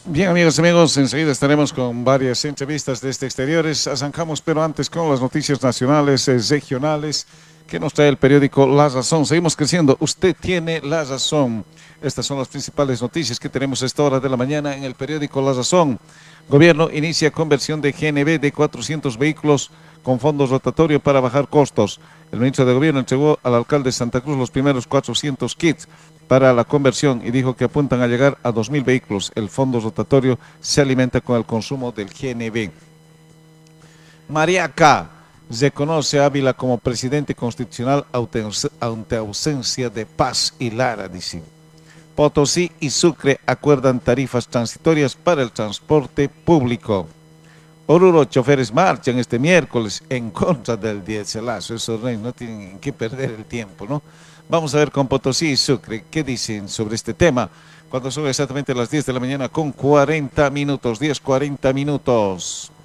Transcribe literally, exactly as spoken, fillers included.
Bien, amigos, amigos, enseguida estaremos con varias entrevistas desde exteriores. Arrancamos, pero antes con las noticias nacionales, eh, regionales, que nos trae el periódico La Razón. Seguimos creciendo. Usted tiene la razón. Estas son las principales noticias que tenemos a esta hora de la mañana en el periódico La Razón. Gobierno inicia conversión de G N V de cuatrocientos vehículos con fondos rotatorios para bajar costos. El ministro de Gobierno entregó al alcalde de Santa Cruz los primeros cuatrocientos kits para la conversión y dijo que apuntan a llegar a dos mil vehículos. El fondo rotatorio se alimenta con el consumo del G N V. Mariaca reconoce a Ávila como presidente constitucional ante ausencia de Paz y Lara, dice. Potosí y Sucre acuerdan tarifas transitorias para el transporte público. Oruro, choferes marchan este miércoles en contra del diéselazo. Esos reyes no tienen que perder el tiempo, ¿no? Vamos a ver con Potosí y Sucre qué dicen sobre este tema. Cuando son exactamente las diez de la mañana con cuarenta minutos, diez cuarenta minutos.